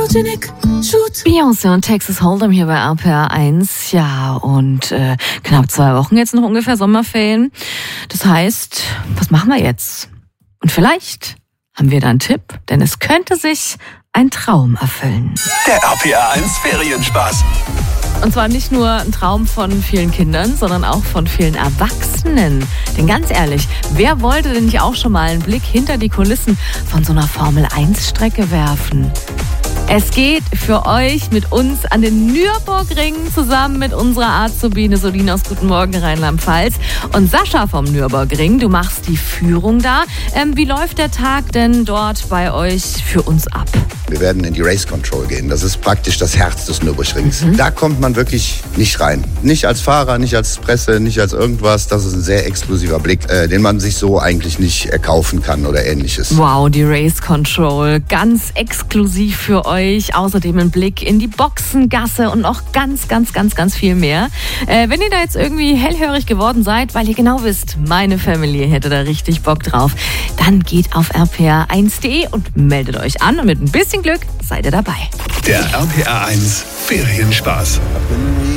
Photogenic, shoot. Beyoncé und Texas Hold'em hier bei RPR 1. Ja, und knapp 2 Wochen jetzt noch ungefähr Sommerferien. Das heißt, was machen wir jetzt? Und vielleicht haben wir da einen Tipp, denn es könnte sich ein Traum erfüllen. Der RPR 1 Ferienspaß. Und zwar nicht nur ein Traum von vielen Kindern, sondern auch von vielen Erwachsenen. Denn ganz ehrlich, wer wollte denn nicht auch schon mal einen Blick hinter die Kulissen von so einer Formel-1-Strecke werfen? Es geht für euch mit uns an den Nürburgring zusammen mit unserer Azubine Solin aus Guten Morgen Rheinland-Pfalz und Sascha vom Nürburgring. Du machst die Führung da. Wie läuft der Tag denn dort bei euch für uns ab? Wir werden in die Race Control gehen. Das ist praktisch das Herz des Nürburgrings. Da kommt man wirklich nicht rein. Nicht als Fahrer, nicht als Presse, nicht als irgendwas. Das ist ein sehr exklusiver Blick, den man sich so eigentlich nicht erkaufen kann oder ähnliches. Wow, die Race Control. Ganz exklusiv für euch. Außerdem ein Blick in die Boxengasse und noch ganz viel mehr. Wenn ihr da jetzt irgendwie hellhörig geworden seid, weil ihr genau wisst, meine Familie hätte da richtig Bock drauf, dann geht auf rpr1.de und meldet euch an und mit ein bisschen Glück seid ihr dabei. Der RPR 1 Ferienspaß.